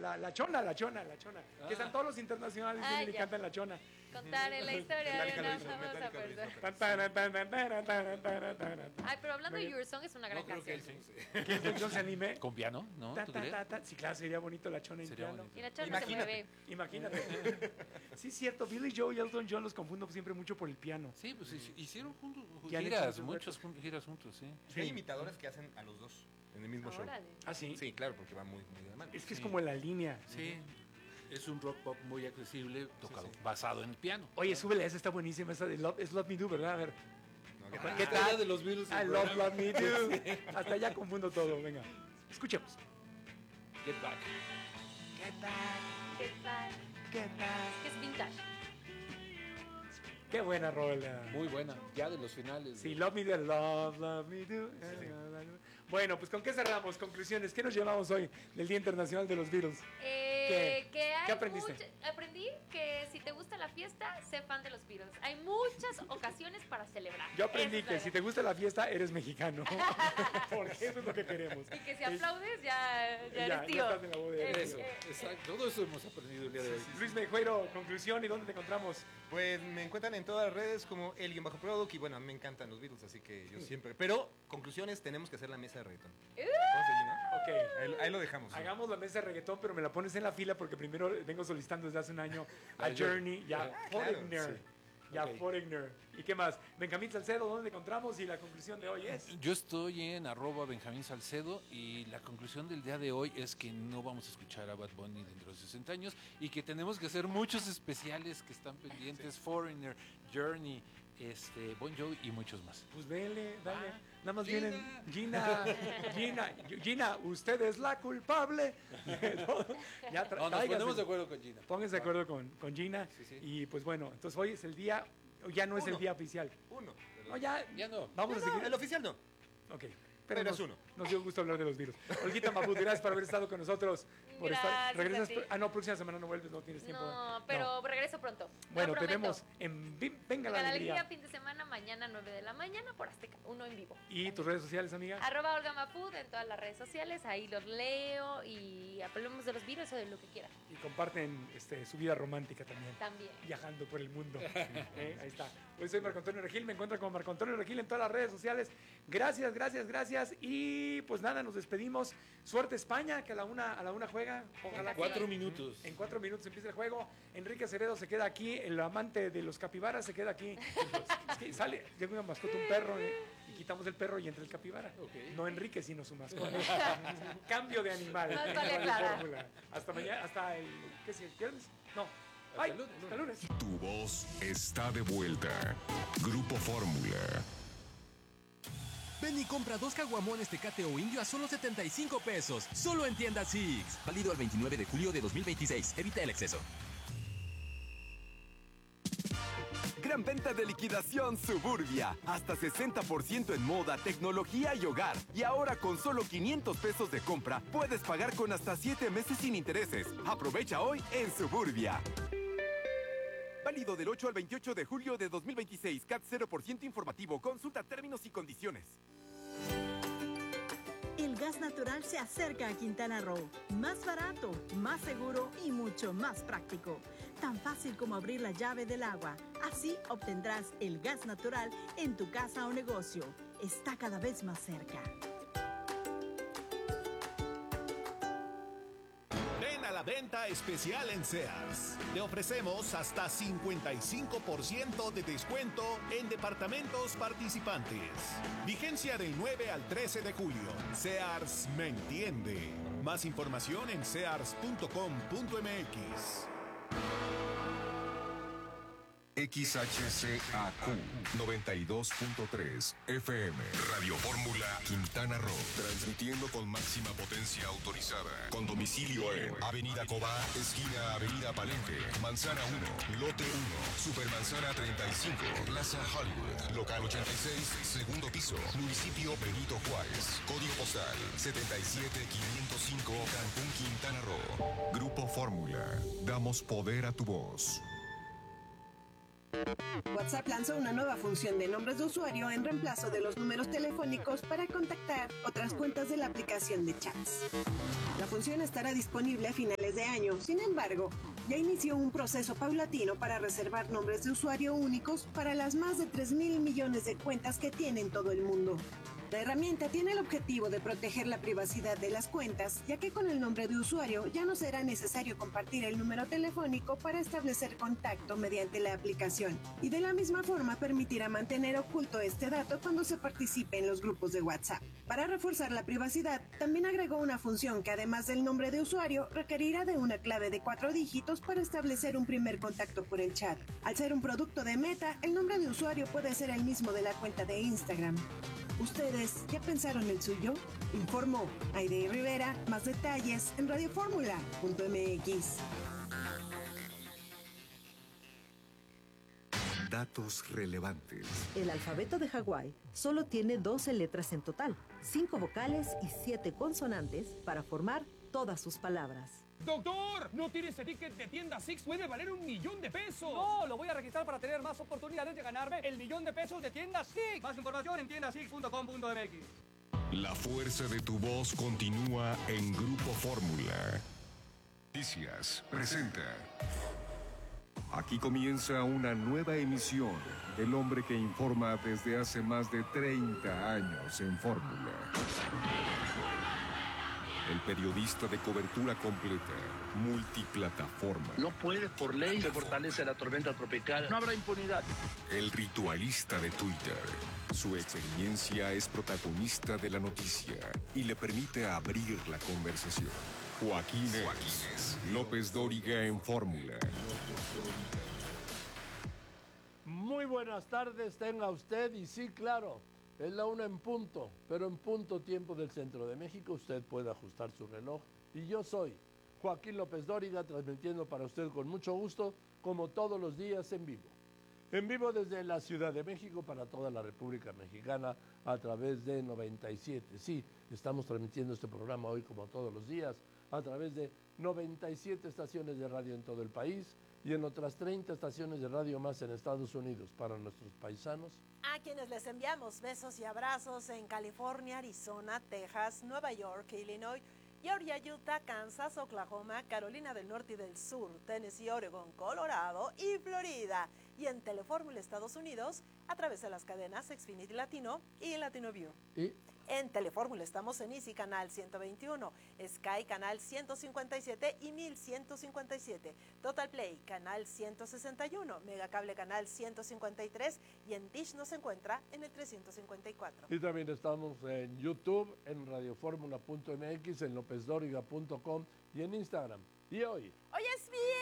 la chona. Que están todos los internacionales y ya. cantan la chona. Contar la historia de una famosa persona. Ay, pero hablando de Your Song, es una gran canción. Que Elton John se anime. ¿Con piano? ¿No? ¿Tú crees? Sí, claro, sería bonito la chona en Sería piano. bonito. Y la chona se mueve. Imagínate. Sí, es cierto. Billy Joe y Elton John los confundo siempre mucho por el piano. Sí, pues hicieron juntos, Ya han giras, hecho muchas giras juntos, sí. Sí, hay imitadores que hacen a los dos en el mismo show. Órale. Ah, sí. Sí, claro, porque va muy de la mano. Es que es Sí. como la línea. Sí, es un rock pop muy accesible, tocado, basado en piano. Oye, súbele, esa está buenísima. Esa de Love, es Love Me Do, ¿verdad? A ver. No, ¿Qué Ah, tal? de los Beatles. I love me do. Hasta allá confundo todo. Venga, escuchemos. Get Back. Get back, ¿Qué tal? get back. Que es vintage. Qué buena rola. Muy buena, ya de los finales. Sí, Love Me Do, love me do. Bueno, pues ¿con qué cerramos? Conclusiones. ¿Qué nos llevamos hoy del Día Internacional de los Beatles? ¿Qué? Que hay ¿Qué aprendiste? aprendí que si te gusta la fiesta, sé fan de los Beatles. Hay muchas ocasiones para celebrar. Yo aprendí Esa que es si la te gusta la fiesta, eres mexicano. Porque eso es lo que queremos. Y que si aplaudes, ya eres tío. Ya estás en la boda de Eso, exacto. Todo eso hemos aprendido el día de hoy. Luis Mejueiro, conclusión, ¿y dónde te encontramos? Pues me encuentran en todas las redes como el_product y bueno, a mí me encantan los Beatles, así que yo siempre... Pero, conclusiones, tenemos que hacer la mesa de reggaetón. ¿Vamos allí, no? Ok. Ahí lo dejamos. ¿no? Hagamos la mesa de reggaetón, pero me la pones en la fila porque primero vengo solicitando desde hace un año a A Journey y a claro, Foreigner. sí. Y a Ok. Foreigner. ¿Y qué más? Benjamín Salcedo, ¿dónde te encontramos? Y la conclusión de hoy es... Yo estoy en @Benjamín Salcedo y la conclusión del día de hoy es que no vamos a escuchar a Bad Bunny dentro de 60 años y que tenemos que hacer muchos especiales que están pendientes, Foreigner, Journey, Bon Jovi y muchos más. Pues dale. Ah, Nada más Gina. vienen... Gina, usted es la culpable. Ya No, nos tráigase. ponemos de acuerdo con Gina. Pónganse de acuerdo con Gina. Sí, sí. Y pues bueno, entonces hoy es el día... Ya no es el Uno. día oficial. Uno. No, ya... Ya no. Vamos a seguir... El oficial no. Ok. Pero nos, es uno. Nos dio gusto hablar de los virus. Olguita Mabut, gracias por haber estado con nosotros. Gracias Regresas. a ti. No, próxima semana no vuelves, no tienes tiempo. No, pero regreso pronto. Bueno, Lo prometo. tenemos en Venga la Alegría. fin de semana, mañana 9 de la mañana por Azteca, uno en vivo. ¿Y tus redes sociales, amiga? @Olga Mapud en todas las redes sociales, ahí los leo y hablemos de los virus o de lo que quieran. Y comparten su vida romántica también. También. Viajando por el mundo. Ahí está. Hoy soy Marco Antonio Regil, me encuentro con Marco Antonio Regil en todas las redes sociales. Gracias. Y pues nada, nos despedimos. Suerte España, que a la una juega. Ojalá que 4 minutos. en 4 minutos empieza el juego. Enrique Acevedo se queda aquí, el amante de los capibaras se queda aquí. Es que sale, llega una mascota, un perro, y quitamos el perro y entra el capibara. Ok. No Enrique, sino su mascota. Cambio de animal. Más en vale Radio aclarar. Fórmula. Hasta mañana, hasta el, ¿qué es? ¿El viernes? No. Ay, el lunes. hasta el lunes. Tu voz está de vuelta. Grupo Fórmula. Ven y compra 2 caguamones Tecate o Indio a solo 75 pesos. Solo en tienda Six. Válido al 29 de julio de 2026. Evita el exceso. Gran venta de liquidación Suburbia. Hasta 60% en moda, tecnología y hogar. Y ahora con solo 500 pesos de compra, puedes pagar con hasta 7 meses sin intereses. Aprovecha hoy en Suburbia. Válido del 8 al 28 de julio de 2026. CAT 0% informativo. Consulta términos y condiciones. El gas natural se acerca a Quintana Roo. Más barato, más seguro y mucho más práctico. Tan fácil como abrir la llave del agua. Así obtendrás el gas natural en tu casa o negocio. Está cada vez más cerca. Ven a la venta especial en Sears. Te ofrecemos hasta 55% de descuento en departamentos participantes. Vigencia del 9 al 13 de julio. Sears me entiende. Más información en sears.com.mx. XHCAQ 92.3 FM. Radio Fórmula Quintana Roo. Transmitiendo con máxima potencia autorizada. Con domicilio en Avenida Cobá, esquina Avenida Palenque, Manzana 1, Lote 1, Supermanzana 35, Plaza Hollywood, Local 86, segundo piso, Municipio Benito Juárez. Código postal 77505, Cancún, Quintana Roo. Grupo Fórmula. Damos poder a tu voz. WhatsApp lanzó una nueva función de nombres de usuario en reemplazo de los números telefónicos para contactar otras cuentas de la aplicación de chats. La función estará disponible a finales de año, sin embargo, ya inició un proceso paulatino para reservar nombres de usuario únicos para las más de 3.000 millones de cuentas que tiene en todo el mundo. La herramienta tiene el objetivo de proteger la privacidad de las cuentas, ya que con el nombre de usuario ya no será necesario compartir el número telefónico para establecer contacto mediante la aplicación, y de la misma forma permitirá mantener oculto este dato cuando se participe en los grupos de WhatsApp. Para reforzar la privacidad, también agregó una función que además del nombre de usuario, requerirá de una clave de 4 dígitos para establecer un primer contacto por el chat. Al ser un producto de Meta, el nombre de usuario puede ser el mismo de la cuenta de Instagram. ¿Ustedes ya pensaron el suyo? Informó Aide Rivera. Más detalles en radioformula.mx. Datos relevantes. El alfabeto de Hawái solo tiene 12 letras en total, 5 vocales y 7 consonantes para formar todas sus palabras. ¡Doctor! ¿No tiene ese ticket de tienda Six? ¡Puede valer $1.000.000! No, lo voy a registrar para tener más oportunidades de ganarme el $1.000.000 de tienda Six. Más información en tiendasix.com.mx. La fuerza de tu voz continúa en Grupo Fórmula. Noticias presenta. Aquí comienza una nueva emisión del hombre que informa desde hace más de 30 años en Fórmula. El periodista de cobertura completa, multiplataforma. No puede, por ley, se fortalece la tormenta tropical. No habrá impunidad. El ritualista de Twitter. Su experiencia es protagonista de la noticia y le permite abrir la conversación. Joaquín López Dóriga en Fórmula. Muy buenas tardes, tenga usted, y sí, claro, es la 1 en punto, pero en punto tiempo del centro de México usted puede ajustar su reloj. Y yo soy Joaquín López Dóriga, transmitiendo para usted con mucho gusto, como todos los días en vivo. En vivo desde la Ciudad de México para toda la República Mexicana a través de 97. Sí, estamos transmitiendo este programa hoy como todos los días a través de 97 estaciones de radio en todo el país y en otras 30 estaciones de radio más en Estados Unidos para nuestros paisanos. A quienes les enviamos besos y abrazos en California, Arizona, Texas, Nueva York, Illinois, Georgia, Utah, Kansas, Oklahoma, Carolina del Norte y del Sur, Tennessee, Oregon, Colorado y Florida. Y en Telefórmula Estados Unidos a través de las cadenas Xfinity Latino y Latino View. ¿Y? En Telefórmula estamos en Easy Canal 121, Sky Canal 157 y 1157, Total Play Canal 161, Megacable Canal 153 y en Dish nos encuentra en el 354. Y también estamos en YouTube, en radioformula.mx, en lopezdoriga.com y en Instagram. Y hoy es